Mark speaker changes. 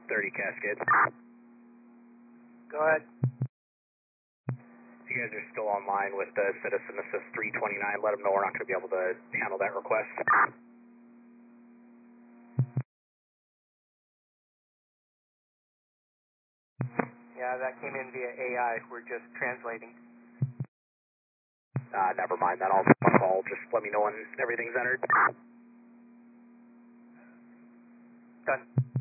Speaker 1: 30 Cascade.
Speaker 2: Go ahead.
Speaker 1: If you guys are still online with the Citizen Assist 329, let them know we're not going to be able to handle that request.
Speaker 2: Yeah, that came in via AI. We're just translating.
Speaker 1: Never mind, then I'll call. Just let me know when everything's entered.
Speaker 2: Done.